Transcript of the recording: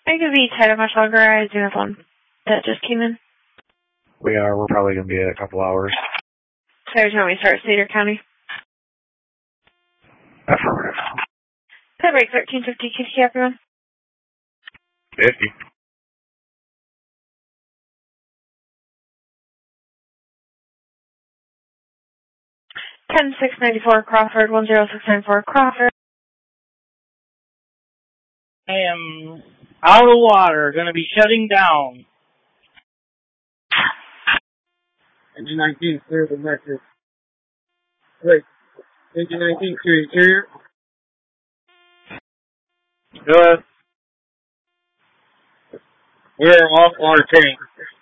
I could be tied up much longer. I do have one that just came in. We're probably going to be a couple hours. So every time we start Cedar County. Affirmative. Pit break 1350 QTK, everyone. 50. 10694 Crawford, 10694 Crawford. I am out of water, gonna be shutting down. Engine 19, clear the message. Wait, Engine 19, clear the carrier. Good. We're off our tank.